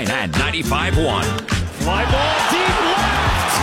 and 95.1. Fly ball deep left.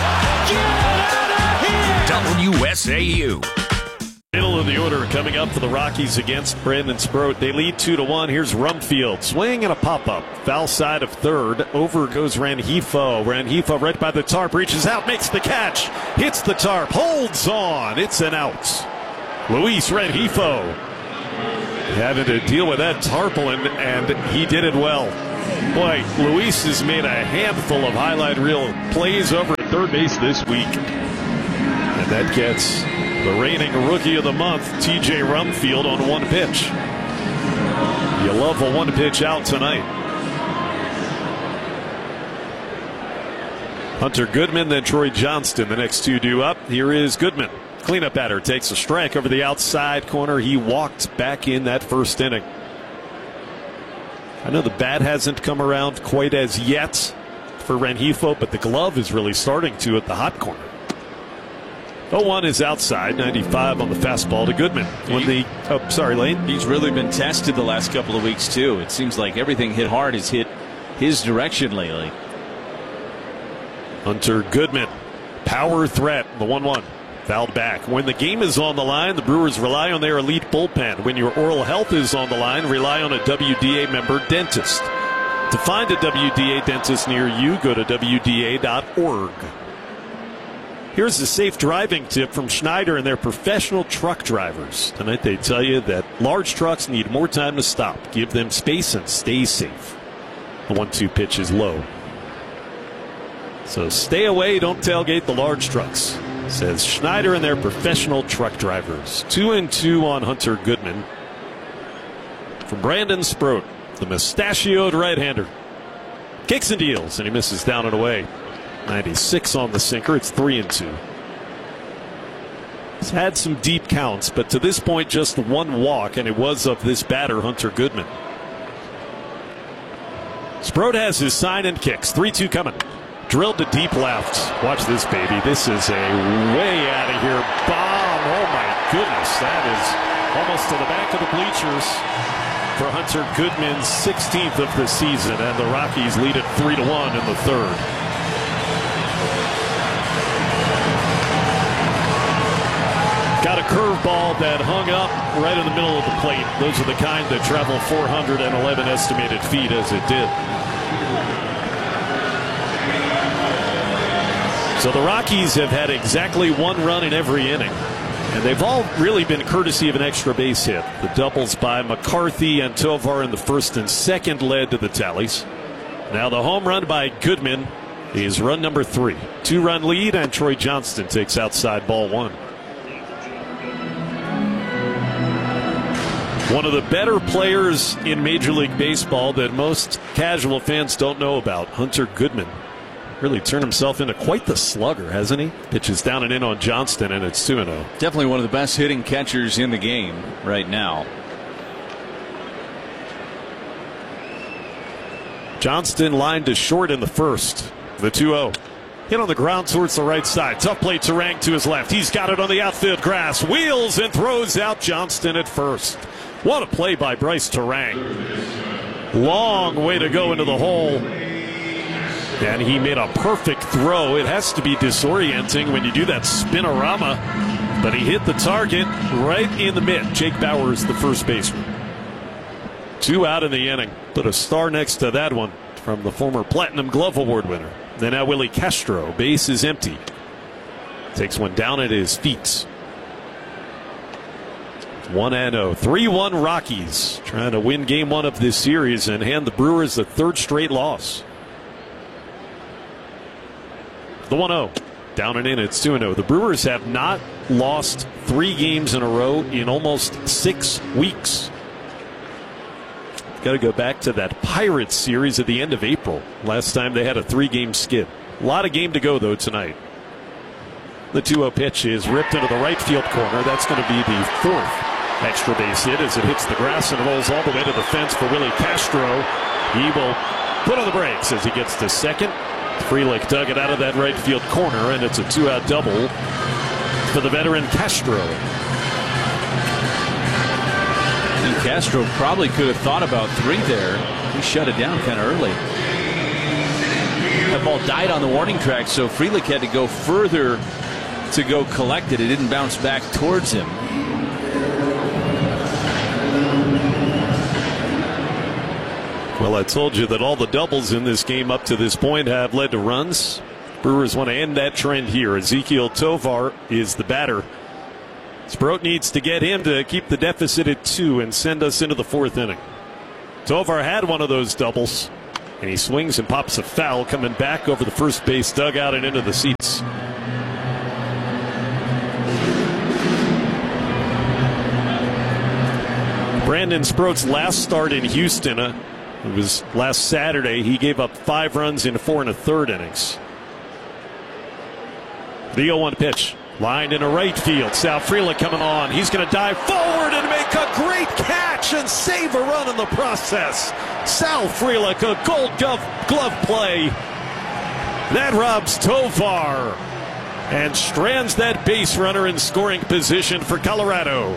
Get out of here. WSAU. Middle of the order coming up for the Rockies against Brandon Sproat. They lead 2-1. Here's Rumfield. Swing and a pop-up. Foul side of third. Over goes Rengifo. Rengifo right by the tarp. Reaches out. Makes the catch. Hits the tarp. Holds on. It's an out. Luis Rengifo having to deal with that tarpaulin, and he did it well. Boy, Luis has made a handful of highlight reel plays over at third base this week. And that gets the reigning Rookie of the Month, TJ Rumfield, on one pitch. You love a one-pitch out tonight. Hunter Goodman, then Troy Johnston, the next two due up. Here is Goodman. Cleanup batter takes a strike over the outside corner. He walked back in that first inning. I know the bat hasn't come around quite as yet for Rengifo, but the glove is really starting to at the hot corner. 0-1 is outside. 95 on the fastball to Goodman. Sorry, Lane. He's really been tested the last couple of weeks too. It seems like everything hit hard has hit his direction lately. Hunter Goodman, power threat. The 1-1. Fouled back. When the game is on the line, the Brewers rely on their elite bullpen. When your oral health is on the line, rely on a WDA member dentist. To find a WDA dentist near you, go to WDA.org. Here's a safe driving tip from Schneider and their professional truck drivers. Tonight they tell you that large trucks need more time to stop. Give them space and stay safe. The 1-2 pitch is low. So stay away, don't tailgate the large trucks, says Schneider and their professional truck drivers. 2-2 on Hunter Goodman. From Brandon Sproat, the mustachioed right-hander. Kicks and deals, and he misses down and away. 96 on the sinker. It's 3-2. He's had some deep counts, but to this point just one walk, and it was of this batter, Hunter Goodman. Sproat has his sign and kicks. 3-2 coming. Drilled to deep left. Watch this, baby. This is a way out of here bomb. Oh, my goodness. That is almost to the back of the bleachers for Hunter Goodman's 16th of the season. And the Rockies lead it 3-1 in the third. Got a curveball that hung up right in the middle of the plate. Those are the kind that travel 411 estimated feet, as it did. So the Rockies have had exactly one run in every inning, and they've all really been courtesy of an extra base hit. The doubles by McCarthy and Tovar in the first and second led to the tallies. Now the home run by Goodman is run number 3. 2-run lead, and Troy Johnston takes outside ball 1. One of the better players in Major League Baseball that most casual fans don't know about, Hunter Goodman. Really turned himself into quite the slugger, hasn't he? Pitches down and in on Johnston, and it's 2-0. Definitely one of the best hitting catchers in the game right now. Johnston lined to short in the first. The 2-0. Hit on the ground towards the right side. Tough play, Turang to his left. He's got it on the outfield grass. Wheels and throws out Johnston at first. What a play by Bryce Turang. Long way to go into the hole. And he made a perfect throw. It has to be disorienting when you do that spinorama. But he hit the target right in the mid. Jake Bauers, the first baseman. 2 out in the inning. Put a star next to that one from the former Platinum Glove Award winner. Then now Willie Castro. Base is empty. Takes one down at his feet. 1-0. 3-1 Rockies. Trying to win game 1 of this series and hand the Brewers the 3rd straight loss. The 1-0. Down and in, it's 2-0. The Brewers have not lost 3 games in a row in almost 6 weeks. Got to go back to that Pirates series at the end of April. Last time they had a 3-game skid. A lot of game to go, though, tonight. The 2-0 pitch is ripped into the right field corner. That's going to be the 4th extra base hit as it hits the grass and rolls all the way to the fence for Willie Castro. He will put on the brakes as he gets to second. Frelick dug it out of that right field corner, and it's a 2-out double for the veteran Castro. And Castro probably could have thought about 3 there. He shut it down kind of early. ball died on the warning track, so Frelick had to go further to go collect it. It didn't bounce back towards him. Well, I told you that all the doubles in this game up to this point have led to runs. Brewers want to end that trend here. Ezequiel Tovar is the batter. Sproat needs to get him to keep the deficit at 2 and send us into the 4th inning. Tovar had one of those doubles, and he swings and pops a foul coming back over the first base dugout and into the seats. Brandon Sproat's last start in Houston, it was last Saturday. He gave up 5 runs in 4 1/3 innings. The 0-1 pitch. Lined into right field. Sal Frelick coming on. He's going to dive forward and make a great catch and save a run in the process. Sal Frelick, a gold glove play. That robs Tovar and strands that base runner in scoring position for Colorado.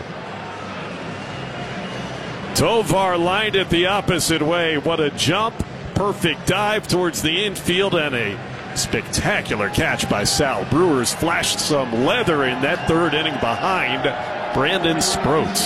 Tovar lined it the opposite way. What a jump. Perfect dive towards the infield and a spectacular catch by Sal. Brewers flashed some leather in that 3rd inning behind Brandon Sproat.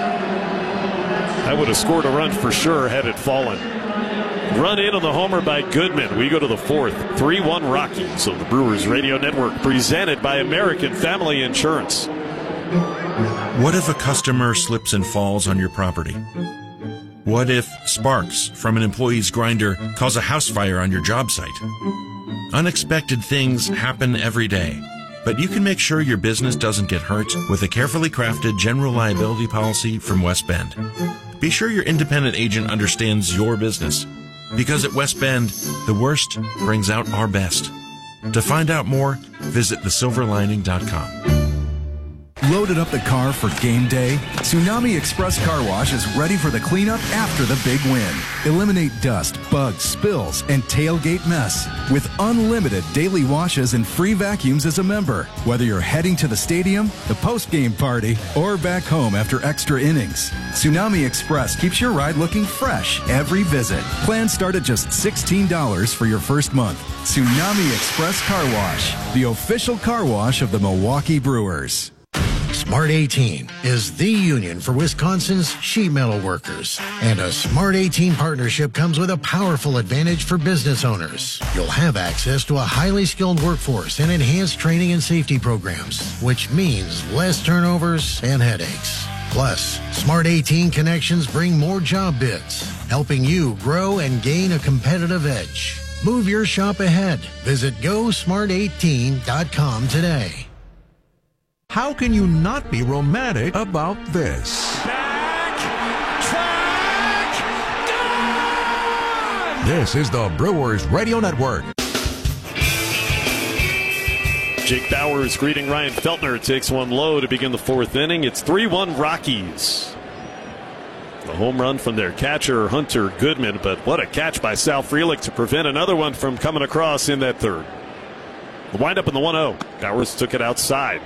I would have scored a run for sure had it fallen. Run in on the homer by Goodman. We go to the 4th. 3-1 Rockies on the Brewers Radio Network, presented by American Family Insurance. What if a customer slips and falls on your property? What if sparks from an employee's grinder cause a house fire on your job site? Unexpected things happen every day, but you can make sure your business doesn't get hurt with a carefully crafted general liability policy from West Bend. Be sure your independent agent understands your business, because at West Bend, the worst brings out our best. To find out more, visit thesilverlining.com. Loaded up the car for game day? Tsunami Express Car Wash is ready for the cleanup after the big win. Eliminate dust, bugs, spills, and tailgate mess with unlimited daily washes and free vacuums as a member. Whether you're heading to the stadium, the post-game party, or back home after extra innings, Tsunami Express keeps your ride looking fresh every visit. Plans start at just $16 for your first month. Tsunami Express Car Wash, the official car wash of the Milwaukee Brewers. Smart 18 is the union for Wisconsin's sheet metal workers. And a Smart 18 partnership comes with a powerful advantage for business owners. You'll have access to a highly skilled workforce and enhanced training and safety programs, which means less turnovers and headaches. Plus, Smart 18 connections bring more job bids, helping you grow and gain a competitive edge. Move your shop ahead. Visit GoSmart18.com today. How can you not be romantic about this? Track! Gone! This is the Brewers Radio Network. Jake Bauers greeting Ryan Feltner. Takes one low to begin the 4th inning. It's 3-1 Rockies. The home run from their catcher, Hunter Goodman, but what a catch by Sal Frelick to prevent another one from coming across in that 3rd. The windup in the 1-0. Bauers took it outside.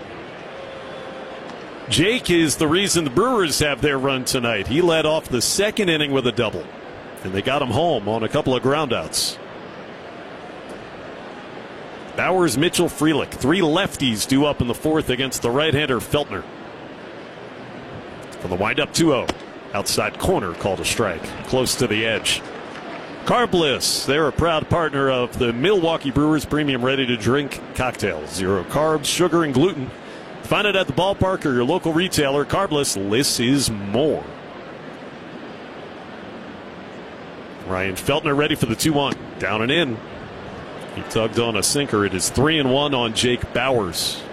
Jake is the reason the Brewers have their run tonight. He led off the 2nd inning with a double, and they got him home on a couple of groundouts. Bauers, Mitchell, Frelick. 3 lefties due up in the 4th against the right-hander Feltner. For the windup, 2-0. Outside corner, called a strike. Close to the edge. Carbliss, they're a proud partner of the Milwaukee Brewers premium ready-to-drink cocktails. 0 carbs, sugar, and gluten. Find it at the ballpark or your local retailer. Carbliss, less is more. Ryan Feltner ready for the 2-1. Down and in. He tugged on a sinker. It is 3-1 on Jake Bauers.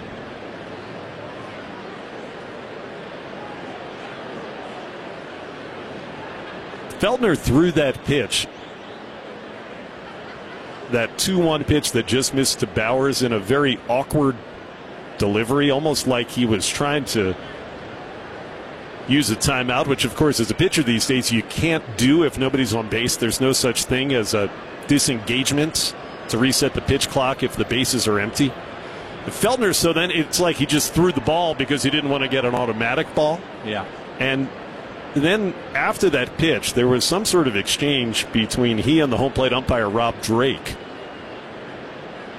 Feltner threw that pitch, that 2-1 pitch that just missed to Bauers, in a very awkward delivery, almost like he was trying to use a timeout, which of course as a pitcher these days you can't do if nobody's on base. There's no such thing as a disengagement to reset the pitch clock if the bases are empty. Feltner, so then it's like he just threw the ball because he didn't want to get an automatic ball. Yeah. And then after that pitch, there was some sort of exchange between he and the home plate umpire, Rob Drake.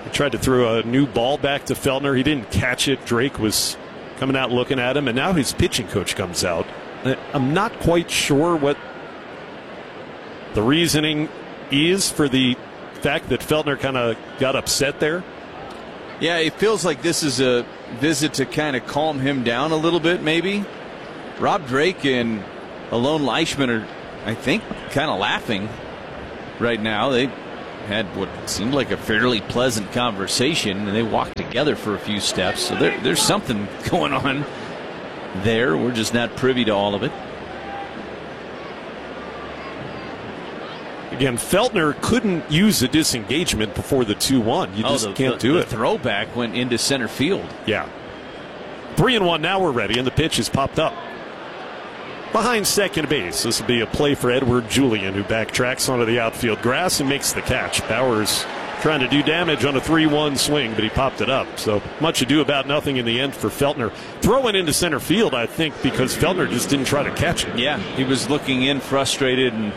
He tried to throw a new ball back to Feltner. He didn't catch it. Drake was coming out looking at him, and now his pitching coach comes out. I'm not quite sure what the reasoning is for the fact that Feltner kind of got upset there. Yeah, it feels like this is a visit to kind of calm him down a little bit, maybe. Rob Drake and Alon Leishman are, I think, kind of laughing right now. They had what seemed like a fairly pleasant conversation, and they walked together for a few steps. So there's something going on there. We're just not privy to all of it. Again, Feltner couldn't use a disengagement before the 2-1. You just can't do it. The throwback went into center field. Yeah. 3-1 now we're ready, and the pitch has popped up. Behind second base, this will be a play for Edward Julian, who backtracks onto the outfield grass and makes the catch. Bowers trying to do damage on a 3-1 swing, but he popped it up. So much ado about nothing in the end for Feltner. Throwing into center field, I think, because Feltner just didn't try to catch it. Yeah, he was looking in frustrated, and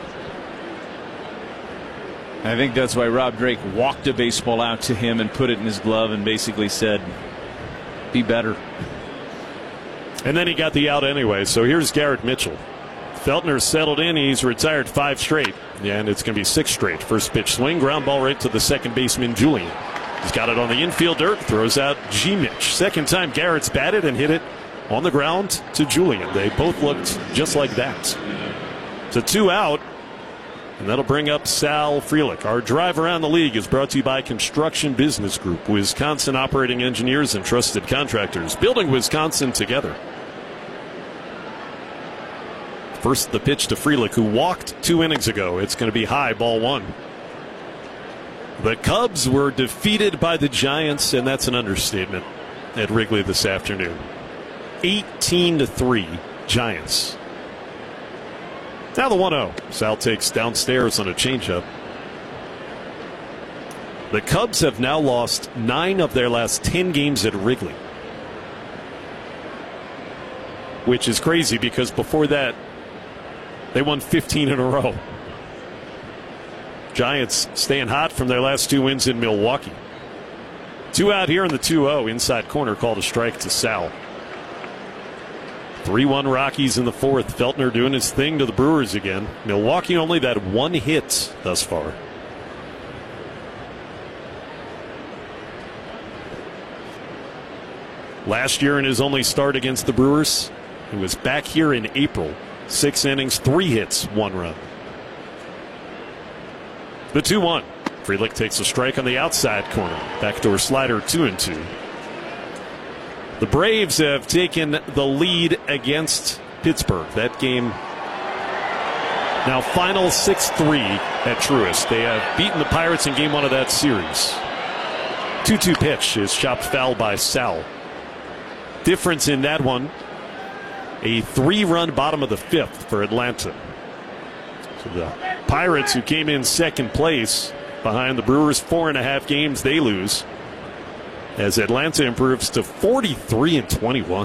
I think that's why Rob Drake walked a baseball out to him and put it in his glove and basically said, be better. And then he got the out anyway. So here's Garrett Mitchell. Feltner settled in. He's retired 5 straight. And it's going to be 6 straight. First pitch swing. Ground ball right to the second baseman, Julian. He's got it on the infield dirt. Throws out G. Mitch. Second time Garrett's batted and hit it on the ground to Julian. They both looked just like that. It's a 2 out. And that'll bring up Sal Frelick. Our drive around the league is brought to you by Construction Business Group, Wisconsin operating engineers and trusted contractors, building Wisconsin together. First, the pitch to Frelick, who walked 2 innings ago. It's going to be high, ball 1. The Cubs were defeated by the Giants, and that's an understatement, at Wrigley this afternoon. 18-3, Giants. Now the 1-0. Sal takes downstairs on a changeup. The Cubs have now lost 9 of their last 10 games at Wrigley, which is crazy because before that they won 15 in a row. Giants staying hot from their last 2 wins in Milwaukee. 2 out here in the 2-0. Inside corner called a strike to Sal. 3-1 Rockies in the 4th. Feltner doing his thing to the Brewers again. Milwaukee only that 1 hit thus far. Last year in his only start against the Brewers, he was back here in April. 6 innings, 3 hits, 1 run. The 2-1. Frelick takes a strike on the outside corner. Backdoor slider, 2-2. The Braves have taken the lead against Pittsburgh. That game now final 6-3 at Truist. They have beaten the Pirates in game 1 of that series. 2-2 pitch is chopped foul by Sal. Difference in that one, a 3-run bottom of the 5th for Atlanta. So the Pirates, who came in second place behind the Brewers 4.5 games, they lose, as Atlanta improves to 43-21.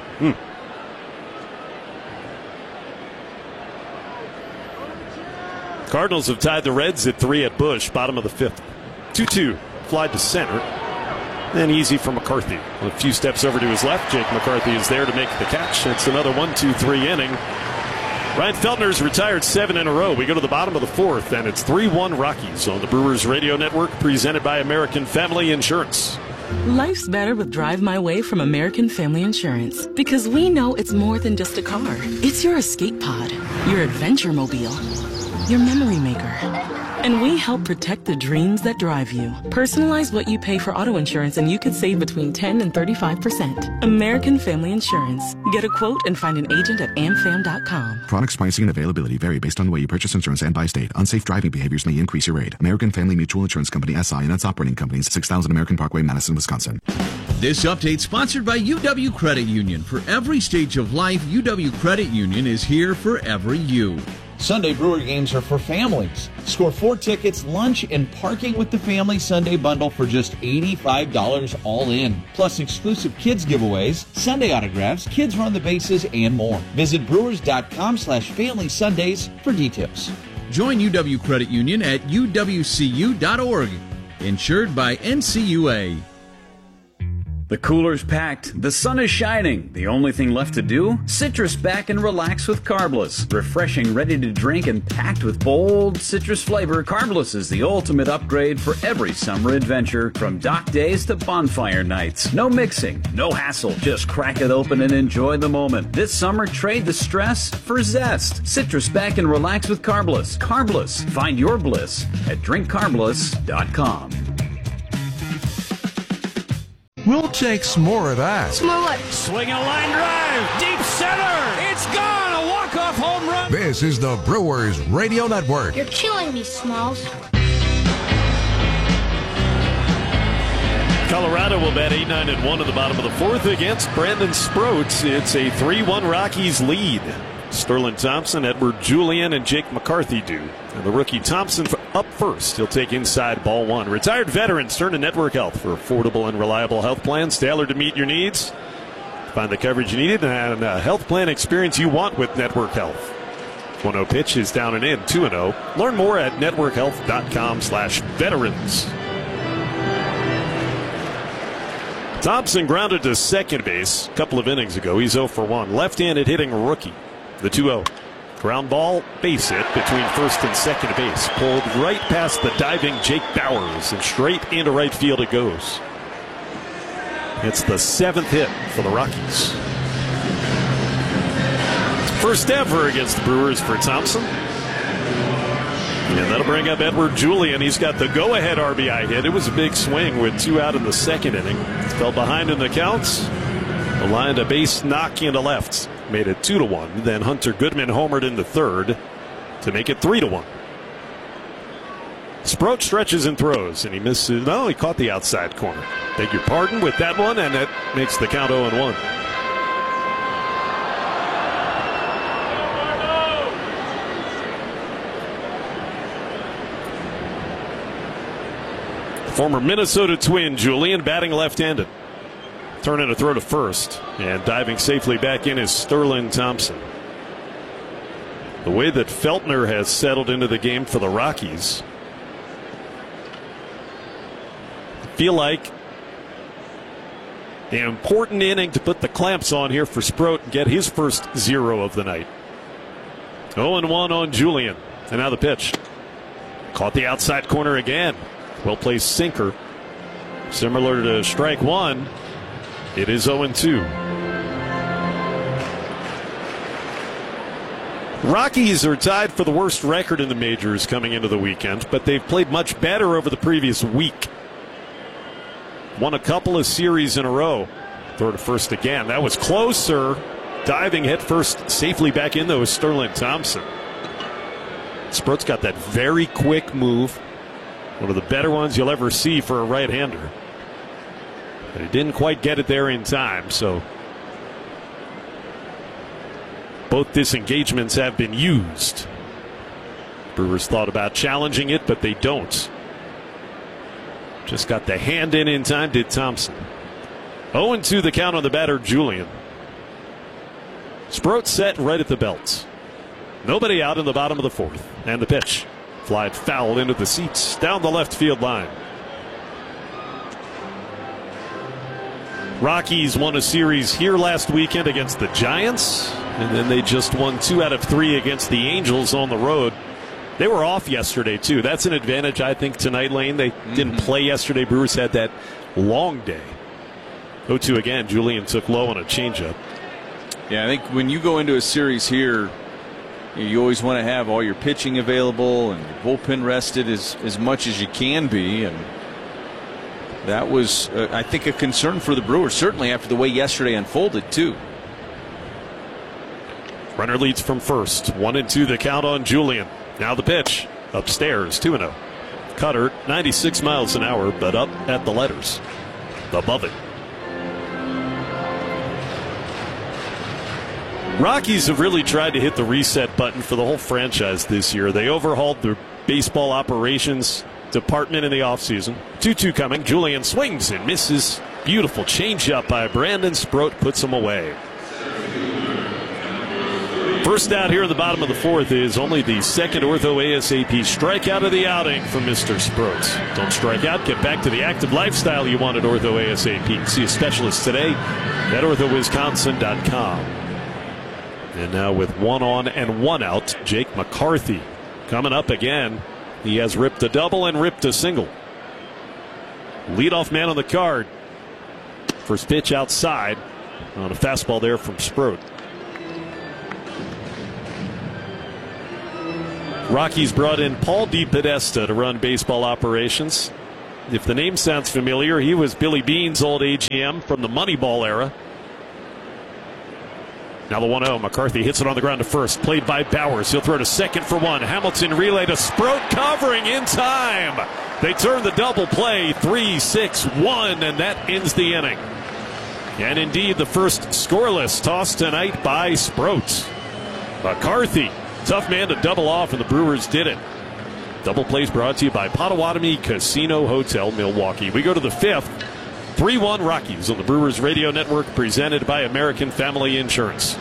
Cardinals have tied the Reds at 3 at Busch, bottom of the 5th. 2-2, fly to center. Then easy for McCarthy. A few steps over to his left. Jake McCarthy is there to make the catch. It's another 1-2-3 inning. Ryan Feltner's retired 7 in a row. We go to the bottom of the 4th, and it's 3-1 Rockies on the Brewers Radio Network, presented by American Family Insurance. Life's better with Drive My Way from American Family Insurance, because we know it's more than just a car. It's your escape pod, your adventure mobile, your memory maker. And we help protect the dreams that drive you. Personalize what you pay for auto insurance and you could save between 10 and 35%. American Family Insurance. Get a quote and find an agent at amfam.com. Products, pricing, and availability vary based on the way you purchase insurance and by state. Unsafe driving behaviors may increase your rate. American Family Mutual Insurance Company, SI, and its operating companies, 6000 American Parkway, Madison, Wisconsin. This update sponsored by UW Credit Union. For every stage of life, UW Credit Union is here for every you. Sunday Brewer games are for families. Score 4 tickets, lunch, and parking with the Family Sunday Bundle for just $85 all in. Plus exclusive kids giveaways, Sunday autographs, kids run the bases, and more. Visit brewers.com/Family Sundays for details. Join UW Credit Union at uwcu.org. Insured by NCUA. The cooler's packed, the sun is shining. The only thing left to do? Citrus back and relax with Carbless. Refreshing, ready to drink, and packed with bold citrus flavor, Carbless is the ultimate upgrade for every summer adventure, from dock days to bonfire nights. No mixing, no hassle, just crack it open and enjoy the moment. This summer, trade the stress for zest. Citrus back and relax with Carbless. Carbless, find your bliss at drinkcarbless.com. We'll take some more of that. Swing a line drive, deep center. It's gone. A walk-off home run. This is the Brewers Radio Network. You're killing me, Smalls. Colorado will bat 8-9-1 in the bottom of the fourth against Brandon Sproats. It's a 3-1 Rockies lead. Sterling Thompson, Edward Julian, and Jake McCarthy do. And the rookie Thompson up first. He'll take inside ball one. Retired veterans turn to Network Health for affordable and reliable health plans tailored to meet your needs. Find the coverage you needed and a health plan experience you want with Network Health. 1-0 pitch is down and in, 2-0. Learn more at networkhealth.com/veterans. Thompson grounded to second base a couple of innings ago. He's 0 for 1. Left-handed hitting rookie. The 2-0. Ground ball, base hit between first and second base. Pulled right past the diving Jake Bauers and straight into right field it goes. It's the 7th hit for the Rockies. First ever against the Brewers for Thompson. And that'll bring up Edward Julian. He's got the go-ahead RBI hit. It was a big swing with 2 out in the second inning. Fell behind in the counts. The line to base knock into left. Made it 2-1. Then Hunter Goodman homered in the third to make it 3-1. Sproat stretches and throws, and he misses. No, he caught the outside corner. Beg your pardon with that one, and that makes the count 0-1. Former Minnesota Twin Julian batting left-handed. Turning a throw to first, and diving safely back in is Sterling Thompson. The way that Feltner has settled into the game for the Rockies, I feel like an important inning to put the clamps on here for Sproat and get his first 0 of the night. 0-1 on Julian, and now the pitch. Caught the outside corner again. Well-placed sinker. Similar to strike one. It is 0-2. Rockies are tied for the worst record in the majors coming into the weekend, but they've played much better over the previous week. Won a couple of series in a row. Throw to first again. That was closer. Diving head first safely back in, though, is Sterling Thompson. Sproat's got that very quick move. One of the better ones you'll ever see for a right-hander. But he didn't quite get it there in time, so both disengagements have been used. Brewers thought about challenging it, but they don't. Just got the hand in time, did Thompson. 0-2 the count on the batter, Julian. Sproat set right at the belt. Nobody out in the bottom of the fourth. And the pitch. Fly foul into the seats down the left field line. Rockies won a series here last weekend against the Giants, and then they just won 2 out of 3 against the Angels on the road. They were off yesterday, too. That's an advantage, I think, tonight, Lane. They didn't play yesterday. Brewers had that long day. 0-2 again. Julian took low on a changeup. Yeah, I think when you go into a series here, you always want to have all your pitching available and your bullpen rested as much as you can be. And that was, I think, a concern for the Brewers, certainly after the way yesterday unfolded, too. Runner leads from first. 1-2 the count on Julian. Now the pitch. Upstairs, 2-0. Cutter, 96 miles an hour, but up at the letters. Above it. Rockies have really tried to hit the reset button for the whole franchise this year. They overhauled their baseball operations department in the offseason. 2-2 coming. Julian swings and misses. Beautiful changeup by Brandon Sproat puts him away. First out here in the bottom of the fourth is only the second Ortho ASAP strikeout of the outing from Mr. Sproats. Don't strike out. Get back to the active lifestyle you want at Ortho ASAP. See a specialist today at orthowisconsin.com. And now with 1 on and 1 out, Jake McCarthy coming up again. He has ripped a double and ripped a single. Leadoff man on the card. First pitch outside on a fastball there from Sproat. Rockies brought in Paul DePodesta to run baseball operations. If the name sounds familiar, he was Billy Bean's old AGM from the Moneyball era. Now the 1-0. McCarthy hits it on the ground to first. Played by Bowers. He'll throw to second for one. Hamilton relay to Sproat, covering in time. They turn the double play 3-6-1, and that ends the inning. And indeed, the first scoreless toss tonight by Sproat. McCarthy, tough man to double off, and the Brewers did it. Double plays brought to you by Potawatomi Casino Hotel, Milwaukee. We go to the fifth. 3-1 Rockies on the Brewers Radio Network, presented by American Family Insurance.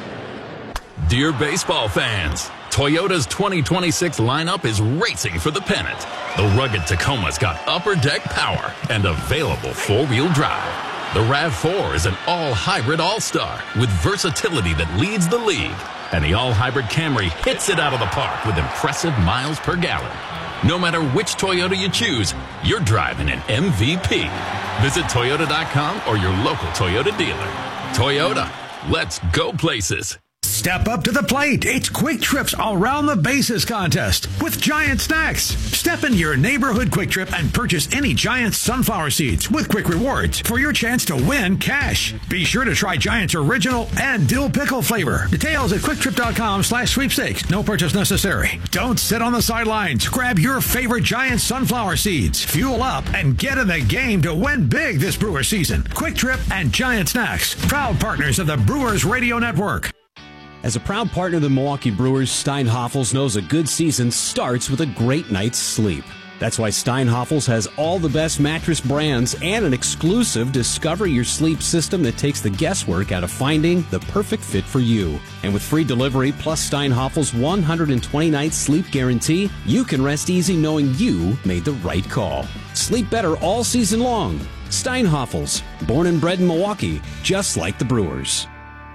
Dear baseball fans, Toyota's 2026 lineup is racing for the pennant. The rugged Tacoma's got upper deck power and available four-wheel drive. The RAV4 is an all-hybrid all-star with versatility that leads the league. And the all-hybrid Camry hits it out of the park with impressive miles per gallon. No matter which Toyota you choose, you're driving an MVP. Visit Toyota.com or your local Toyota dealer. Toyota, let's go places. Step up to the plate. It's Quick Trip's Around the Bases contest with Giant Snacks. Step into your neighborhood Quick Trip and purchase any Giant sunflower seeds with Quick Rewards for your chance to win cash. Be sure to try Giant's original and dill pickle flavor. Details at QuickTrip.com/sweepstakes. No purchase necessary. Don't sit on the sidelines. Grab your favorite Giant sunflower seeds. Fuel up and get in the game to win big this Brewer season. Quick Trip and Giant Snacks, proud partners of the Brewers Radio Network. As a proud partner of the Milwaukee Brewers, Steinhoffels knows a good season starts with a great night's sleep. That's why Steinhoffels has all the best mattress brands and an exclusive Discover Your Sleep system that takes the guesswork out of finding the perfect fit for you. And with free delivery plus Steinhoffels' 120-night sleep guarantee, you can rest easy knowing you made the right call. Sleep better all season long. Steinhoffels, born and bred in Milwaukee, just like the Brewers.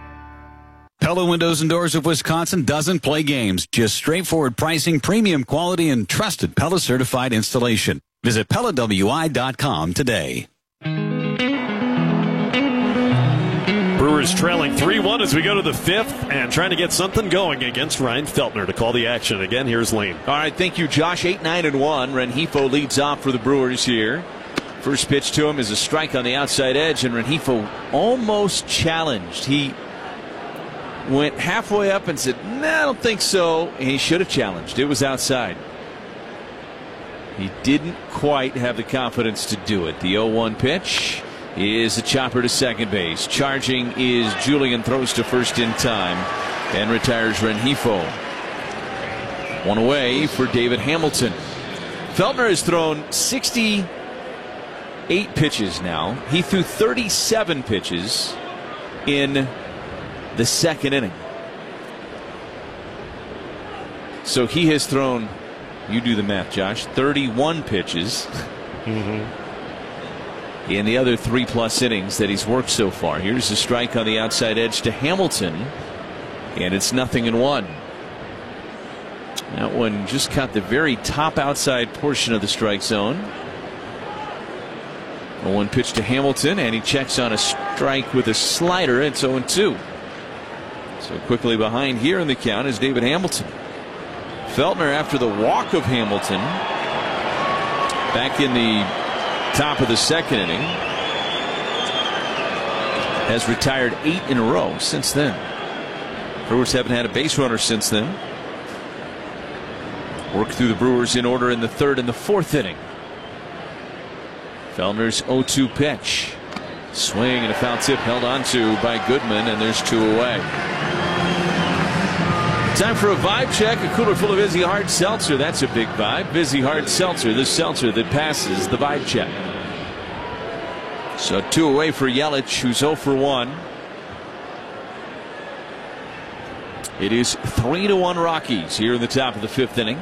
Pella Windows and Doors of Wisconsin doesn't play games. Just straightforward pricing, premium quality, and trusted Pella certified installation. Visit PellaWI.com today. Brewers trailing 3-1 as we go to the fifth and trying to get something going against Ryan Feltner to call the action. Again, here's Lane. All right, thank you, Josh. 8-9-1. Rengifo leads off for the Brewers here. First pitch to him is a strike on the outside edge, and Rengifo almost challenged. He went halfway up and said, "Nah, I don't think so." And he should have challenged. It was outside. He didn't quite have the confidence to do it. The 0-1 pitch is a chopper to second base. Charging is Julian, throws to first in time and retires Rengifo. One away for David Hamilton. Feltner has thrown 68 pitches now. He threw 37 pitches in the second inning. So he has thrown, you do the math, Josh, 31 pitches in the other 3+ innings that he's worked so far. Here's a strike on the outside edge to Hamilton, and it's 0-1. That one just caught the very top outside portion of the strike zone. A 1 pitch to Hamilton, and he checks on a strike with a slider. It's 0-2. So quickly behind here in the count is David Hamilton. Feltner, after the walk of Hamilton back in the top of the second inning, has retired 8 in a row since then. Brewers haven't had a base runner since then. Work through the Brewers in order in the third and the fourth inning. Feltner's 0-2 pitch. Swing and a foul tip held onto by Goodman, and there's 2 away. Time for a vibe check. A cooler full of Vizzy Hard Seltzer. That's a big vibe. Vizzy Hard Seltzer, the seltzer that passes the vibe check. So 2 away for Yelich, who's 0 for 1. It is 3-1 Rockies here in the top of the 5th inning.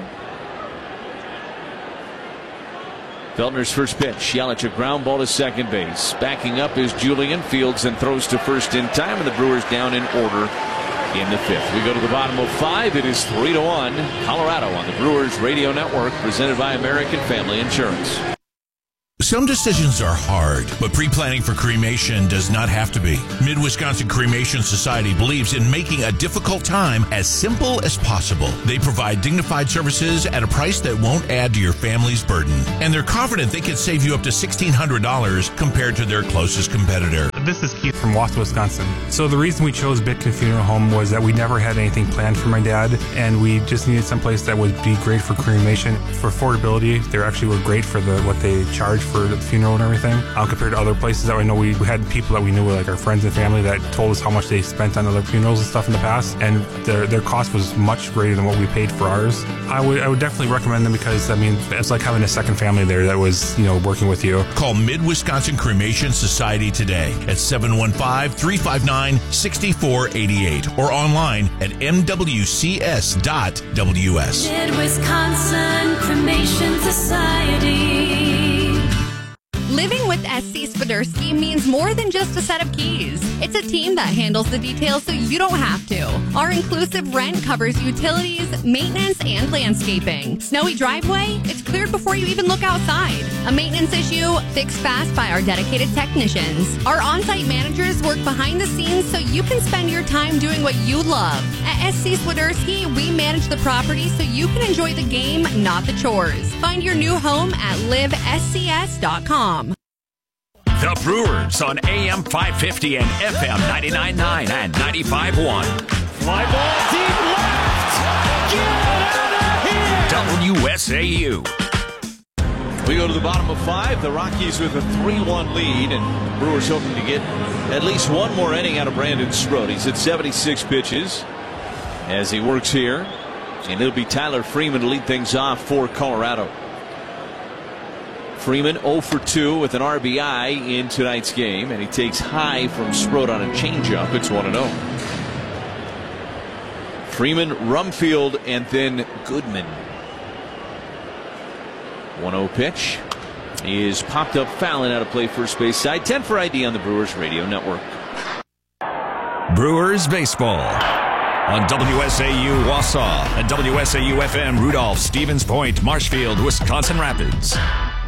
Feltner's first pitch. Yelich, a ground ball to second base. Backing up is Julian. Fields and throws to first in time, and the Brewers down in order in the 5th. We go to the bottom of 5. It is 3-1 Colorado on the Brewers Radio Network, presented by American Family Insurance. Some decisions are hard, but pre-planning for cremation does not have to be. Mid-Wisconsin Cremation Society believes in making a difficult time as simple as possible. They provide dignified services at a price that won't add to your family's burden. And they're confident they can save you up to $1,600 compared to their closest competitor. This is Keith from Wausau, Wisconsin. So the reason we chose Bitkin Funeral Home was that we never had anything planned for my dad, and we just needed someplace that would be great for cremation. For affordability, they actually were great for what they charge for the funeral and everything, compared to other places that we know. We had people that we knew, like our friends and family, that told us how much they spent on other funerals and stuff in the past, and their cost was much greater than what we paid for ours. I would definitely recommend them because, I mean, it's like having a second family there that was, working with you. Call Mid-Wisconsin Cremation Society today at 715-359-6488 or online at mwcs.ws. Mid-Wisconsin Cremation Society. Living with SC Swiderski means more than just a set of keys. It's a team that handles the details so you don't have to. Our inclusive rent covers utilities, maintenance, and landscaping. Snowy driveway? It's cleared before you even look outside. A maintenance issue? Fixed fast by our dedicated technicians. Our on-site managers work behind the scenes so you can spend your time doing what you love. At SC Swiderski, we manage the property so you can enjoy the game, not the chores. Find your new home at livescs.com. The Brewers on AM 550 and FM 99.9 and 95.1. Fly ball deep left. Get out of here. WSAU. We go to the bottom of 5. The Rockies with a 3-1 lead, and the Brewers hoping to get at least one more inning out of Brandon Sproat. He's at 76 pitches as he works here, and it'll be Tyler Freeman to lead things off for Colorado. Freeman 0 for 2 with an RBI in tonight's game, and he takes high from Sproat on a changeup. It's 1-0. Freeman, Rumfield, and then Goodman. 1-0 pitch is popped up, fouling out of play, first base side. 10 for ID on the Brewers Radio Network. Brewers baseball on WSAU Wausau and WSAU FM Rudolph, Stevens Point, Marshfield, Wisconsin Rapids.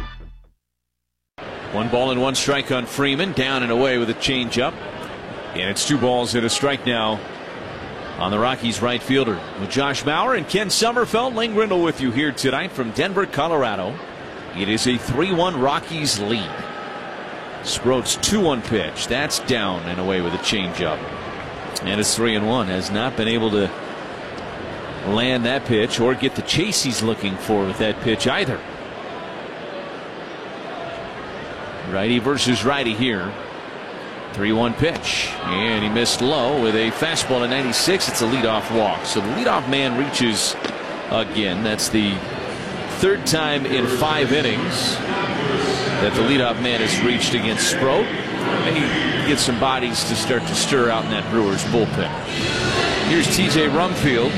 1 ball and 1 strike on Freeman, down and away with a changeup, and it's 2 balls and a strike now on the Rockies right fielder. With Josh Mauer and Ken Sommerfeld, Lane Grindle with you here tonight from Denver, Colorado. It is a 3-1 Rockies lead. Sproat's 2-1 pitch, that's down and away with a changeup, and it's 3-1. Has not been able to land that pitch or get the chase he's looking for with that pitch either. Righty versus righty here. 3-1 pitch, and he missed low with a fastball at 96. It's a leadoff walk, so the leadoff man reaches again. That's the 3rd time in 5 innings that the leadoff man has reached against Sproat. Maybe get some bodies to start to stir out in that Brewers bullpen. Here's TJ Rumfield,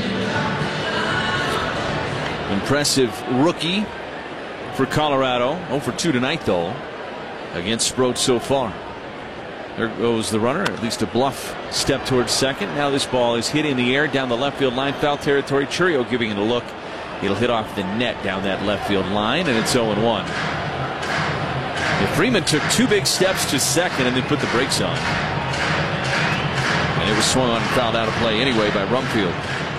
impressive rookie for Colorado. 0 for 2 tonight though against Sproat so far. There goes the runner, at least a bluff step towards second. Now this ball is hit in the air down the left field line, foul territory. Churio giving it a look. It'll hit off the net down that left field line, and it's 0-1. If Freeman took 2 big steps to second and then put the brakes on, and it was swung on and fouled out of play anyway by Rumfield.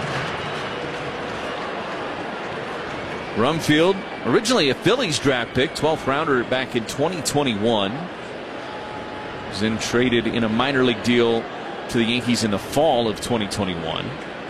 Rumfield, originally a Phillies draft pick, 12th rounder back in 2021. Was then traded in a minor league deal to the Yankees in the fall of 2021.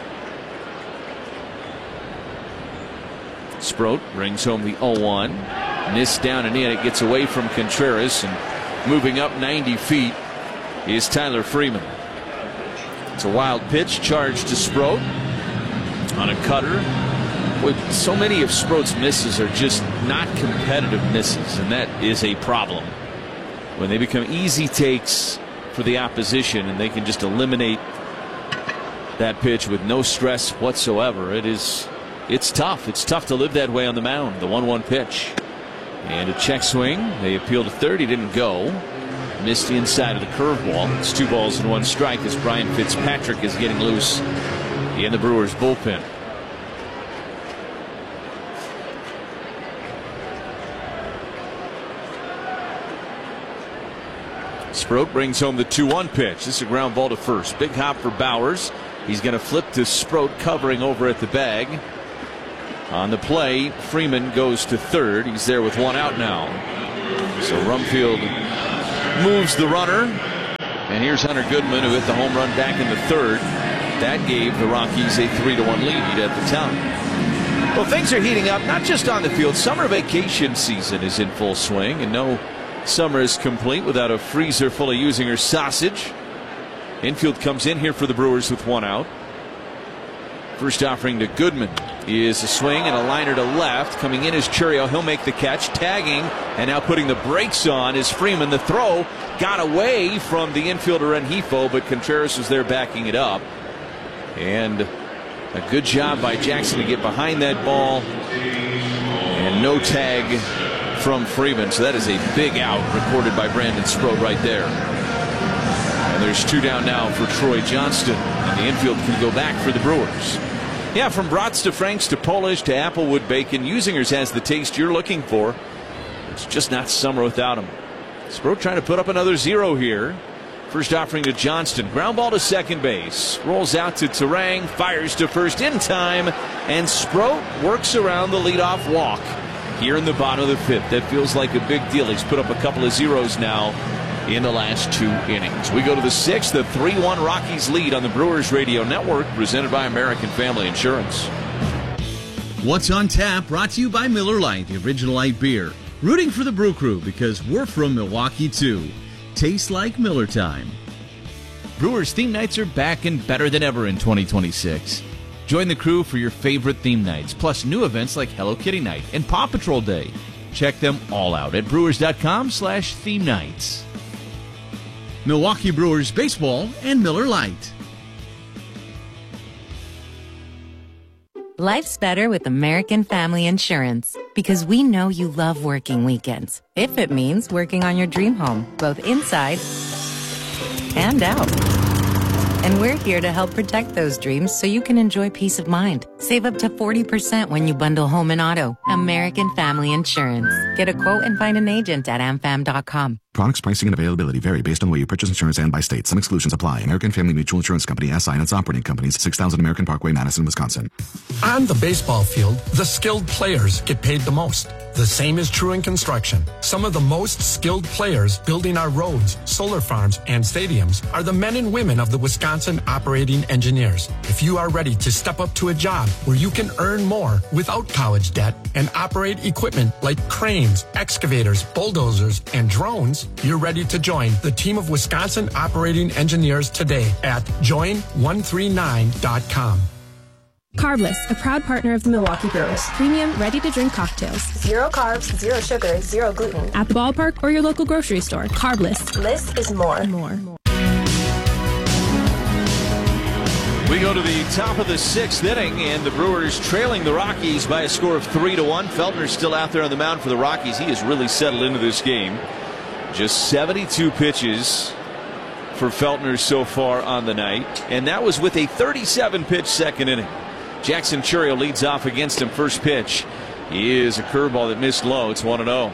Sproat brings home the 0-1. Missed down and in. It gets away from Contreras, and moving up 90 feet is Tyler Freeman. It's a wild pitch charged to Sproat on a cutter. So many of Sproat's misses are just not competitive misses, and that is a problem. When they become easy takes for the opposition and they can just eliminate that pitch with no stress whatsoever. It's tough. It's tough to live that way on the mound. The 1-1 pitch. And a check swing. They appealed to third. He didn't go. Missed the inside of the curveball. It's 2 balls and 1 strike as Brian Fitzpatrick is getting loose in the Brewers bullpen. Sproat brings home the 2-1 pitch. This is a ground ball to first. Big hop for Bowers. He's going to flip to Sproat, covering over at the bag. On the play, Freeman goes to third. He's there with 1 out now. So Rumfield moves the runner. And here's Hunter Goodman, who hit the home run back in the third. That gave the Rockies a 3-1 lead at the time. Well, things are heating up, not just on the field. Summer vacation season is in full swing, and no summer is complete without a freezer full of Usinger sausage. Infield comes in here for the Brewers with 1 out. First offering to Goodman is a swing and a liner to left. Coming in is Chourio. He'll make the catch. Tagging and now putting the brakes on is Freeman. The throw got away from the infielder Rengifo, but Contreras was there backing it up. And a good job by Jackson to get behind that ball. And no tag from Freeman. So that is a big out recorded by Brandon Sproat right there. And there's 2 down now for Troy Johnston. And the infield can go back for the Brewers. Yeah, from brats to Franks to Polish to Applewood Bacon, Usinger's has the taste you're looking for. It's just not summer without him. Sproat trying to put up another 0 here. First offering to Johnston. Ground ball to second base. Rolls out to Terang. Fires to first in time. And Sproat works around the leadoff walk here in the bottom of the 5th. That feels like a big deal. He's put up a couple of 0s now in the last 2 innings. We go to the 6th. The 3-1 Rockies lead on the Brewers Radio Network, presented by American Family Insurance. What's on Tap, brought to you by Miller Lite, the original light beer. Rooting for the Brew Crew because we're from Milwaukee too. Tastes like Miller time. Brewers theme nights are back and better than ever in 2026. Join the crew for your favorite theme nights, plus new events like Hello Kitty Night and Paw Patrol Day. Check them all out at brewers.com/theme nights. Milwaukee Brewers baseball and Miller Lite. Life's better with American Family Insurance because we know you love working weekends. If it means working on your dream home, both inside and out. And we're here to help protect those dreams so you can enjoy peace of mind. Save up to 40% when you bundle home and auto. American Family Insurance. Get a quote and find an agent at amfam.com. Products, pricing, and availability vary based on the way you purchase insurance and by state. Some exclusions apply. American Family Mutual Insurance Company, SI, and its operating companies, 6000 American Parkway, Madison, Wisconsin. On the baseball field, the skilled players get paid the most. The same is true in construction. Some of the most skilled players building our roads, solar farms, and stadiums are the men and women of the Wisconsin Operating Engineers. If you are ready to step up to a job where you can earn more without college debt and operate equipment like cranes, excavators, bulldozers, and drones, you're ready to join the team of Wisconsin Operating Engineers today at join139.com. Carbless, a proud partner of the Milwaukee Brewers. Premium, ready-to-drink cocktails. 0 carbs, 0 sugar, 0 gluten. At the ballpark or your local grocery store. Carbless. Less is more. We go to the top of the 6th inning, and the Brewers trailing the Rockies by a score of 3-1. Feltner's still out there on the mound for the Rockies. He has really settled into this game. Just 72 pitches for Feltner so far on the night, and that was with a 37-pitch second inning. Jackson Chourio leads off against him. First pitch is a curveball that missed low. It's 1-0.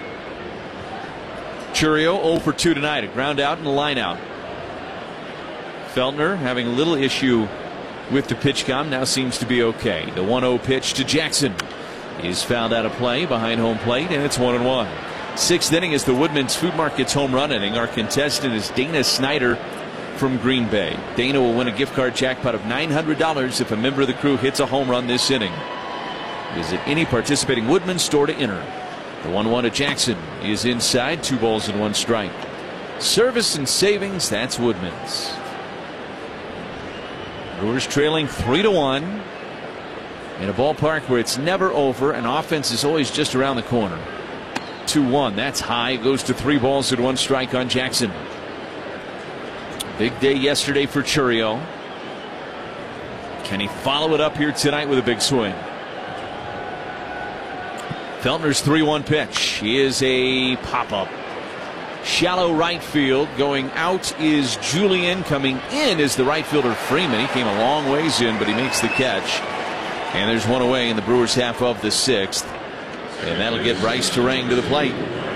Chourio 0 for 2 tonight. A ground out and a line out. Feltner having a little issue with the pitch count. Now seems to be okay. The 1-0 pitch to Jackson is fouled out of play behind home plate, and it's 1-1. 6th inning is the Woodman's Food Market's home run inning. Our contestant is Dana Snyder from Green Bay. Dana will win a gift card jackpot of $900 if a member of the crew hits a home run this inning. Visit any participating Woodman store to enter. The 1-1 to Jackson is inside. 2 balls and 1 strike. Service and savings, that's Woodman's. Brewers trailing 3-1 in a ballpark where it's never over and offense is always just around the corner. 2-1, that's high. Goes to 3 balls and 1 strike on Jackson. Big day yesterday for Chourio. Can he follow it up here tonight with a big swing? Feltner's 3-1 pitch is a pop-up. Shallow right field. Going out is Julian. Coming in is the right fielder Freeman. He came a long ways in, but he makes the catch. And there's one away in the Brewers' half of the 6th. And that'll get Bryce Turang to the plate.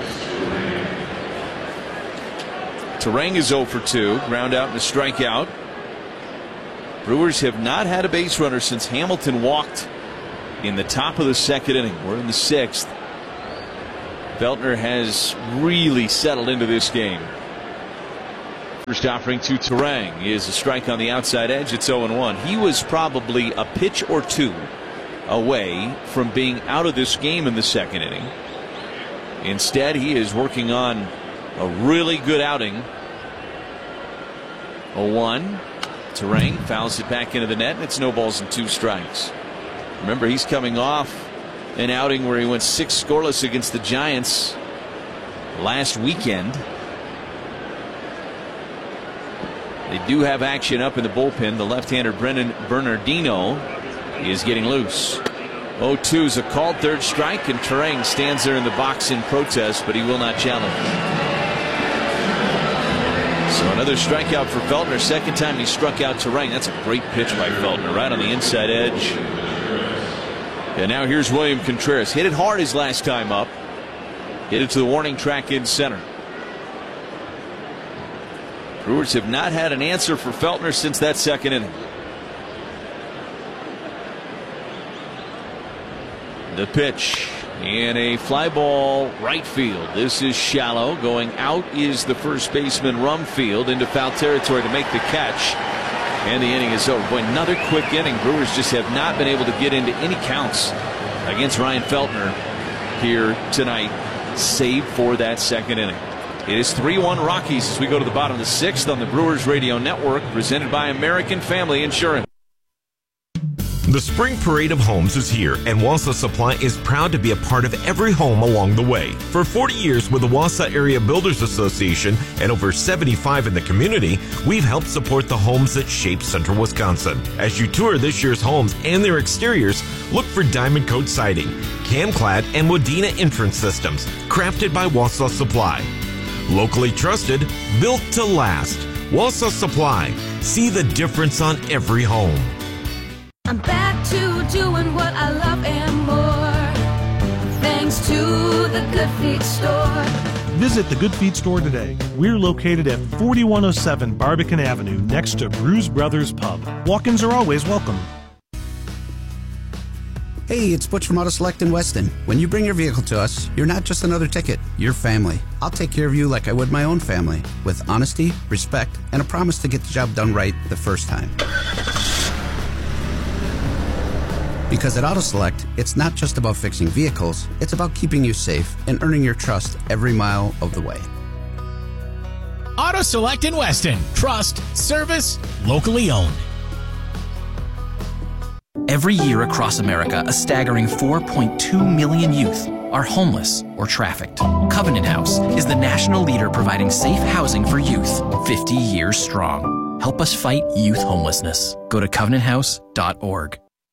Turang is 0 for 2. Ground out and a strikeout. Brewers have not had a base runner since Hamilton walked in the top of the 2nd inning. We're in the 6th. Feltner has really settled into this game. First offering to Turang is a strike on the outside edge. It's 0-1. He was probably a pitch or two away from being out of this game in the 2nd inning. Instead, he is working on a really good outing. 0-1. Turang fouls it back into the net, and it's no balls and 2 strikes. Remember, he's coming off an outing where he went 6 scoreless against the Giants last weekend. They do have action up in the bullpen. The left-hander Brendan Bernardino is getting loose. 0-2 is a called 3rd strike, and Turang stands there in the box in protest, but he will not challenge. So another strikeout for Feltner. 2nd time he struck out Turang. That's a great pitch by Feltner, right on the inside edge. And now here's William Contreras. Hit it hard his last time up. Hit it to the warning track in center. Brewers have not had an answer for Feltner since that 2nd inning. The pitch and a fly ball right field. This is shallow. Going out is the first baseman Rumfield into foul territory to make the catch. And the inning is over. Boy, another quick inning. Brewers just have not been able to get into any counts against Ryan Feltner here tonight, save for that 2nd inning. It is 3-1 Rockies as we go to the bottom of the 6th on the Brewers Radio Network, presented by American Family Insurance. The Spring Parade of Homes is here, and Wausau Supply is proud to be a part of every home along the way. For 40 years with the Wausau Area Builders Association and over 75 in the community, we've helped support the homes that shape Central Wisconsin. As you tour this year's homes and their exteriors, look for Diamond Coat siding, Camclad, and Modena entrance systems, crafted by Wausau Supply. Locally trusted, built to last. Wausau Supply. See the difference on every home. I'm back to doing what I love and more, thanks to the Good Feet store. Visit the Good Feet store today. We're located at 4107 Barbican Avenue, next to Brews Brothers Pub. Walk-ins are always welcome. Hey, it's Butch from Auto Select in Weston. When you bring your vehicle to us, you're not just another ticket, you're family. I'll take care of you like I would my own family, with honesty, respect, and a promise to get the job done right the first time. Because at Auto Select, it's not just about fixing vehicles, it's about keeping you safe and earning your trust every mile of the way. Auto Select in Weston. Trust, service, locally owned. Every year across America, a staggering 4.2 million youth are homeless or trafficked. Covenant House is the national leader providing safe housing for youth, 50 years strong. Help us fight youth homelessness. Go to covenanthouse.org.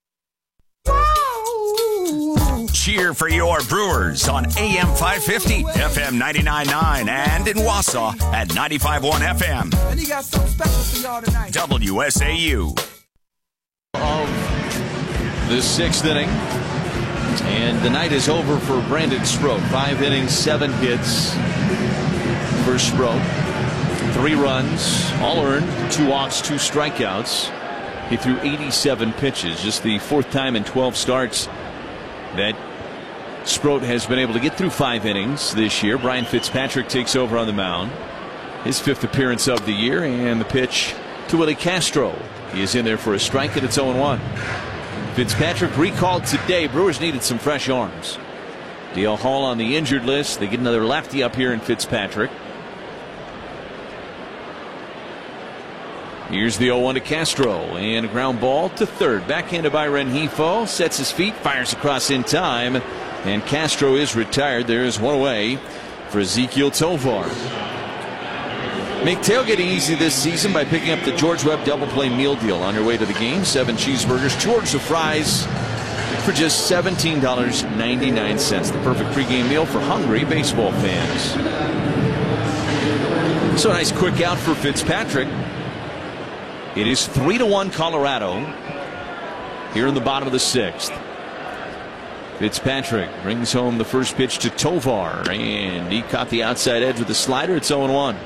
Cheer for your Brewers on AM 550, FM 99.9, and in Wausau at 95.1 FM. And he got something special for y'all tonight. WSAU. Of the 6th inning, and the night is over for Brandon Sproat. 5 innings, 7 hits for Sproat. 3 runs, all earned, 2 walks, 2 strikeouts. He threw 87 pitches, just the 4th time in 12 starts that Sproat has been able to get through 5 innings this year. Brian Fitzpatrick takes over on the mound. His 5th appearance of the year, and the pitch to Willie Castro. He is in there for a strike, and it's 0-1. Fitzpatrick recalled today. Brewers needed some fresh arms. Dale Hall on the injured list. They get another lefty up here in Fitzpatrick. Here's the 0-1 to Castro, and a ground ball to third. Backhanded by Rengifo. Sets his feet, fires across in time, and Castro is retired. There is one away for Ezequiel Tovar. Make tailgating easy this season by picking up the George Webb Double Play Meal Deal. On your way to the game, 7 cheeseburgers, 2 orders of fries for just $17.99. The perfect pregame meal for hungry baseball fans. So a nice quick out for Fitzpatrick. It is 3-1 Colorado here in the bottom of the 6th. Fitzpatrick brings home the first pitch to Tovar, and he caught the outside edge with the slider. It's 0-1.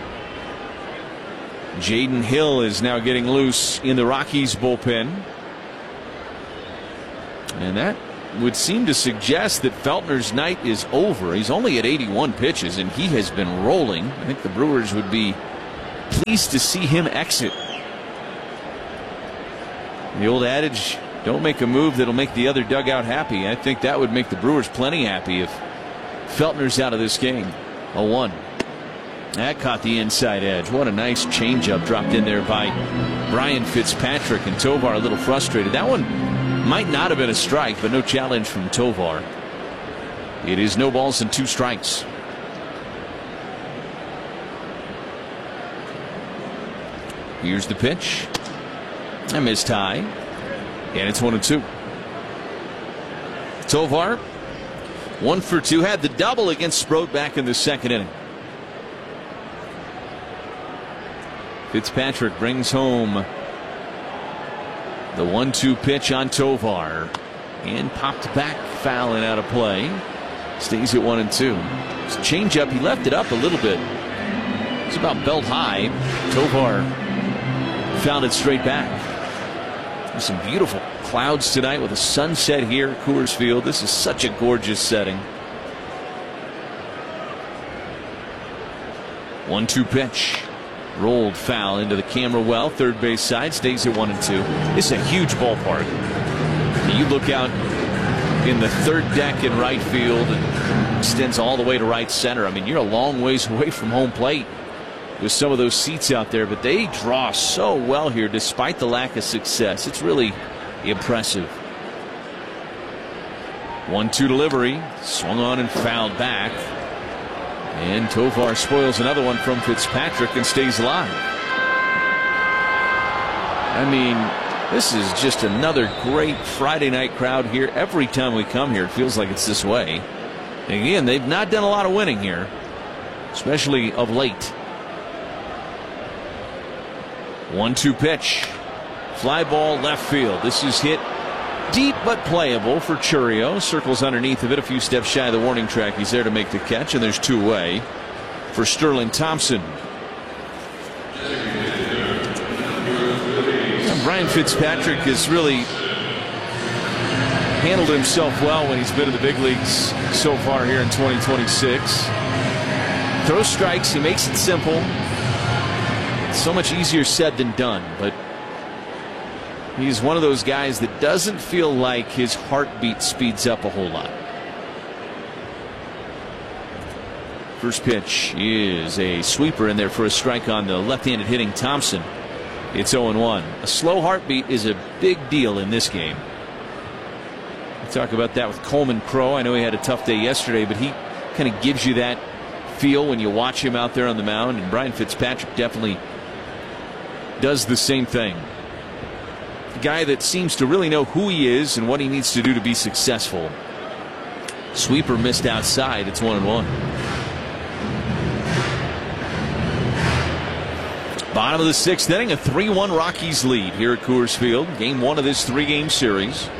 Jaden Hill is now getting loose in the Rockies bullpen. And that would seem to suggest that Feltner's night is over. He's only at 81 pitches, and he has been rolling. I think the Brewers would be pleased to see him exit. The old adage, don't make a move that'll make the other dugout happy. I think that would make the Brewers plenty happy if Feltner's out of this game. 0-1. That caught the inside edge. What a nice changeup dropped in there by Brian Fitzpatrick, and Tovar a little frustrated. That one might not have been a strike, but no challenge from Tovar. It is no balls and 2 strikes. Here's the pitch. A missed high. And it's 1-2. Tovar 1 for 2. Had the double against Sproat back in the 2nd inning. Fitzpatrick brings home the 1-2 pitch on Tovar, and popped back, foul and out of play. Stays at 1-2. His changeup, he left it up a little bit. It's about belt high. Tovar found it straight back. There's some beautiful clouds tonight with a sunset here at Coors Field. This is such a gorgeous setting. 1-2 pitch. Rolled foul into the camera well. Third base side, stays at 1-2. This is a huge ballpark. You look out in the third deck in right field and extends all the way to right center. I mean, you're a long ways away from home plate with some of those seats out there, but they draw so well here despite the lack of success. It's really impressive. 1-2 delivery, swung on and fouled back. And Tovar spoils another one from Fitzpatrick and stays alive. I mean, this is just another great Friday night crowd here. Every time we come here, it feels like it's this way. And again, they've not done a lot of winning here, especially of late. 1-2 pitch. Fly ball left field. This is hit deep but playable for Churio. Circles underneath of it, a few steps shy of the warning track. He's there to make the catch, and there's 2 away for Sterling Thompson. Brian Fitzpatrick has really handled himself well when he's been in the big leagues so far here in 2026. Throws strikes, he makes it simple. It's so much easier said than done, but he's one of those guys that doesn't feel like his heartbeat speeds up a whole lot. First pitch is a sweeper in there for a strike on the left-handed hitting Thompson. It's 0-1. A slow heartbeat is a big deal in this game. We'll talk about that with Coleman Crow. I know he had a tough day yesterday, but he kind of gives you that feel when you watch him out there on the mound, and Brian Fitzpatrick definitely does the same thing. A guy that seems to really know who he is and what he needs to do to be successful. Sweeper missed outside. It's 1-1. Bottom of the 6th inning, a 3-1 Rockies lead here at Coors Field. Game 1 of this 3-game series.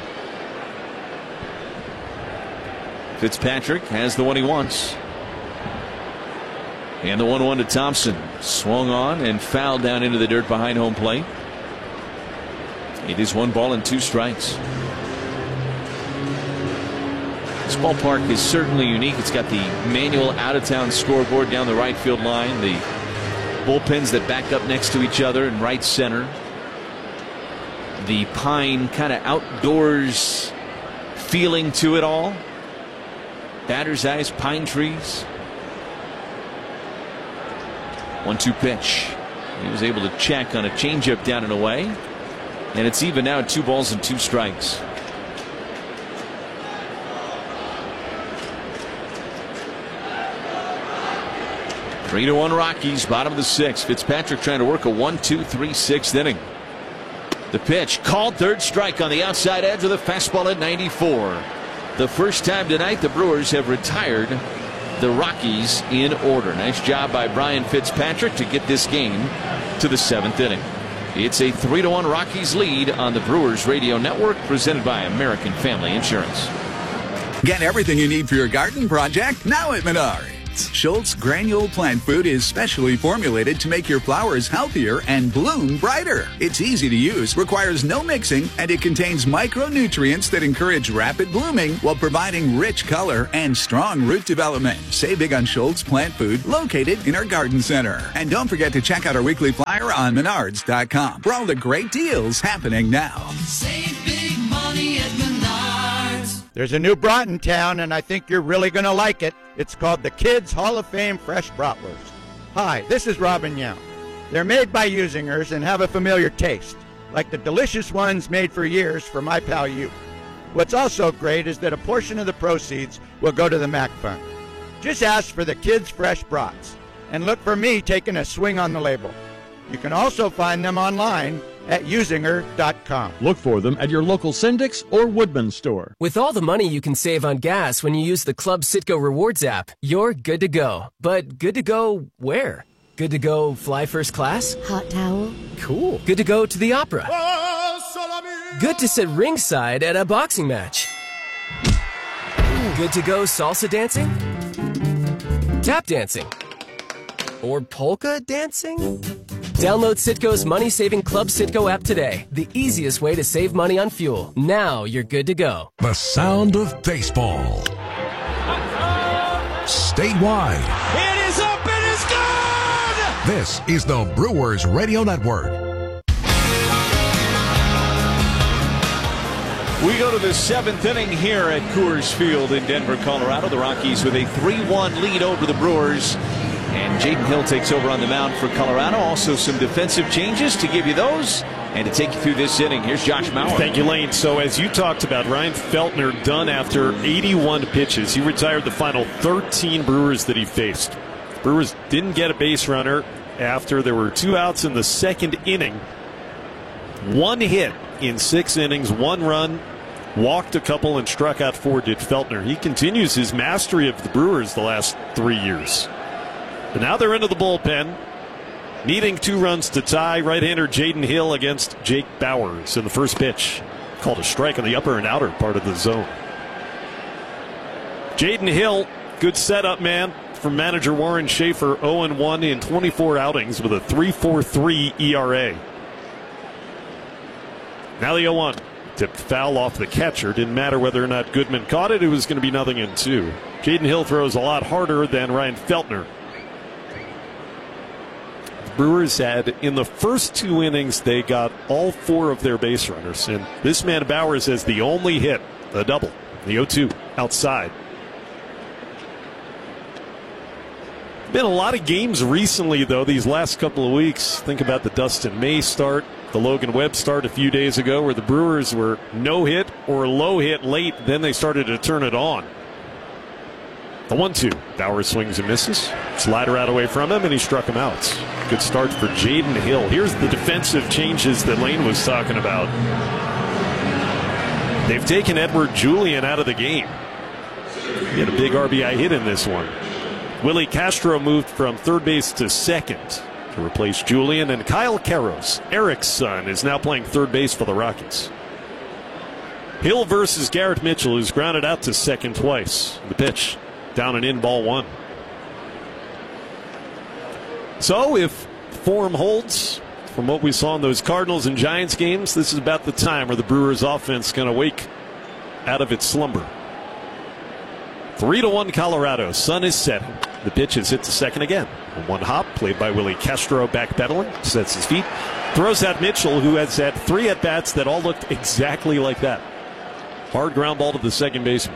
Fitzpatrick has the one he wants. And the 1-1 to Thompson. Swung on and fouled down into the dirt behind home plate. It is 1 ball and 2 strikes. This ballpark is certainly unique. It's got the manual out-of-town scoreboard down the right field line. The bullpens that back up next to each other in right center. The pine kind of outdoors feeling to it all. Batter's eyes, pine trees. 1-2 pitch. He was able to check on a changeup down and away. And it's even now at 2 balls and 2 strikes. 3-1 Rockies, bottom of the 6th. Fitzpatrick trying to work a 1-2-3-6th inning. The pitch called, third strike on the outside edge with a fastball at 94. The first time tonight the Brewers have retired the Rockies in order. Nice job by Brian Fitzpatrick to get this game to the 7th inning. It's a 3-1 Rockies lead on the Brewers Radio Network, presented by American Family Insurance. Get everything you need for your garden project now at Menards. Schultz Granule Plant Food is specially formulated to make your flowers healthier and bloom brighter. It's easy to use, requires no mixing, and it contains micronutrients that encourage rapid blooming while providing rich color and strong root development. Save big on Schultz Plant Food, located in our garden center. And don't forget to check out our weekly flyer on Menards.com for all the great deals happening now. Save big money at Menards. There's a new brat in town, and I think you're really going to like it. It's called the Kids Hall of Fame Fresh Bratwurst. Hi, this is Robin Young. They're made by Usingers and have a familiar taste, like the delicious ones made for years for my pal you. What's also great is that a portion of the proceeds will go to the MAC Fund. Just ask for the Kids Fresh Brats, and look for me taking a swing on the label. You can also find them online at Usinger.com. Look for them at your local Syndic's or Woodman store. With all the money you can save on gas when you use the Club Citgo Rewards app, you're good to go. But good to go where? Good to go fly first class? Hot towel? Cool. Good to go to the opera? Good to sit ringside at a boxing match? Good to go salsa dancing? Tap dancing? Or polka dancing? Download Citgo's money-saving Club Citgo app today. The easiest way to save money on fuel. Now you're good to go. The sound of baseball. Statewide. It is up, it is gone! This is the Brewers Radio Network. We go to the 7th inning here at Coors Field in Denver, Colorado. The Rockies with a 3-1 lead over the Brewers. And Jaden Hill takes over on the mound for Colorado. Also some defensive changes to give you those. And to take you through this inning, here's Josh Mauer. Thank you, Lane. So as you talked about, Ryan Feltner done after 81 pitches. He retired the final 13 Brewers that he faced. The Brewers didn't get a base runner after there were 2 outs in the 2nd inning. 1 hit in 6 innings, 1 run, walked a couple, and struck out 4 did Feltner. He continues his mastery of the Brewers the last 3 years. But now they're into the bullpen, needing 2 runs to tie. Right-hander Jaden Hill against Jake Bauers in the first pitch. Called a strike on the upper and outer part of the zone. Jaden Hill, good setup man from manager Warren Schaefer, 0-1 in 24 outings with a 3.43 ERA. Now the 0-1. Tipped foul off the catcher. Didn't matter whether or not Goodman caught it. It was going to be 0-2. Jaden Hill throws a lot harder than Ryan Feltner. Brewers had, in the first 2 innings, they got all 4 of their base runners. And this man Bauers has the only hit, a double, the 0-2 outside. Been a lot of games recently, though, these last couple of weeks. Think about the Dustin May start, the Logan Webb start a few days ago, where the Brewers were no hit or low hit late. Then they started to turn it on. The 1-2. Bauers swings and misses. Slider out away from him, and he struck him out. Good start for Jaden Hill. Here's the defensive changes that Lane was talking about. They've taken Edward Julian out of the game. He had a big RBI hit in this one. Willie Castro moved from third base to second to replace Julian, and Kyle Karros, Eric's son, is now playing third base for the Rockies. Hill versus Garrett Mitchell, who's grounded out to second twice. The pitch. Down and in, ball 1. So if form holds from what we saw in those Cardinals and Giants games, this is about the time where the Brewers offense is going to wake out of its slumber. 3-1 Colorado. Sun is setting. The pitch is hit to second again. A 1 hop played by Willie Castro, backpedaling, sets his feet, throws out Mitchell, who has had 3 at-bats that all looked exactly like that. Hard ground ball to the second baseman.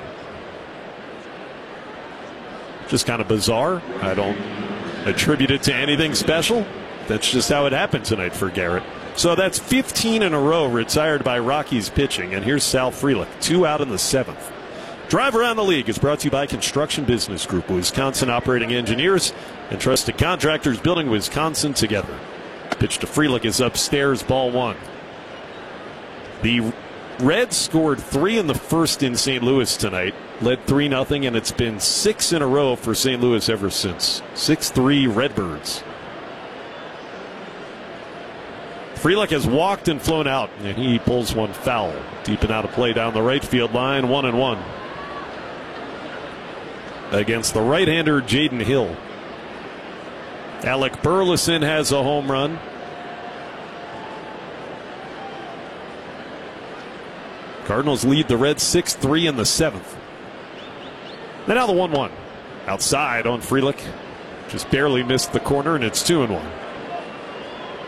Just kind of bizarre. I don't attribute it to anything special. That's just how it happened tonight for Garrett. So that's 15 in a row retired by Rockies pitching. And here's Sal Frelick, 2 out in the 7th. Drive Around the League is brought to you by Construction Business Group, Wisconsin operating engineers and trusted contractors building Wisconsin together. Pitch to Frelick is upstairs, ball one. The Reds scored 3 in the first in St. Louis tonight, led 3-0, and it's been 6 in a row for St. Louis ever since. 6-3 Redbirds. Frelick has walked and flown out, and he pulls one foul. Deep and out of play down the right field line, 1-1. Against the right-hander Jaden Hill. Alec Burleson has a home run. Cardinals lead the Reds 6-3 in the 7th. And now the 1-1. Outside on Frelick. Just barely missed the corner, and it's 2-1.